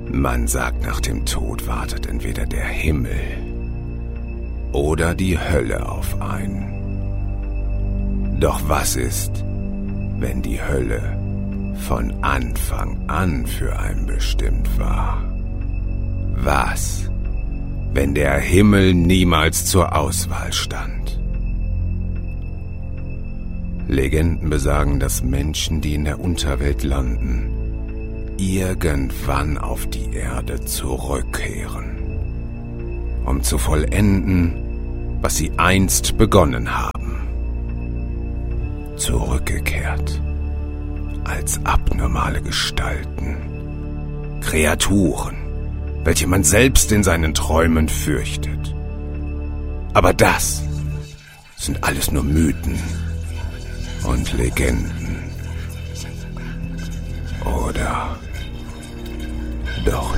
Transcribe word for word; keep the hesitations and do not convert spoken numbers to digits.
Man sagt, nach dem Tod wartet entweder der Himmel oder die Hölle auf einen. Doch was ist, wenn die Hölle von Anfang an für einen bestimmt war? Was, wenn der Himmel niemals zur Auswahl stand? Legenden besagen, dass Menschen, die in der Unterwelt landen, irgendwann auf die Erde zurückkehren, um zu vollenden, was sie einst begonnen haben. Zurückgekehrt als abnormale Gestalten, Kreaturen, welche man selbst in seinen Träumen fürchtet. Aber das sind alles nur Mythen und Legenden. Oder doch